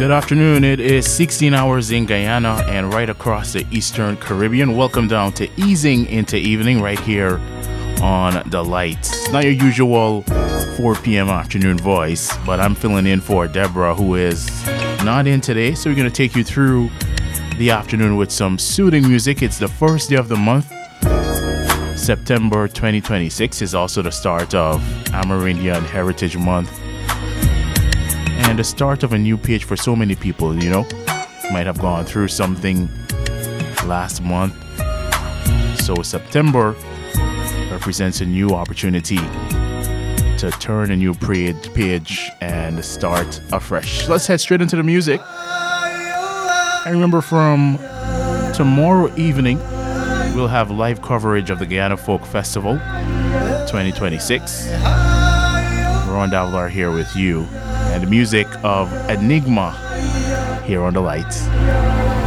Good afternoon. It is 16 hours in Guyana and right across the Eastern Caribbean. Welcome down to Easing into Evening right here on The Lights. Not your usual 4 p.m. afternoon voice, but I'm filling in for Deborah, who is not in today. So we're going to take you through the afternoon with some soothing music. It's the first day of the month. September 2026 is also the start of Amerindian Heritage Month. And the start of a new page for so many people, you know. Might have gone through something last month. So September represents a new opportunity to turn a new page and start afresh. Let's head straight into the music. I remember from tomorrow evening, we'll have live coverage of the Guyana Folk Festival 2026. Ron Davlar here with you. And the music of Enigma here on The Lights.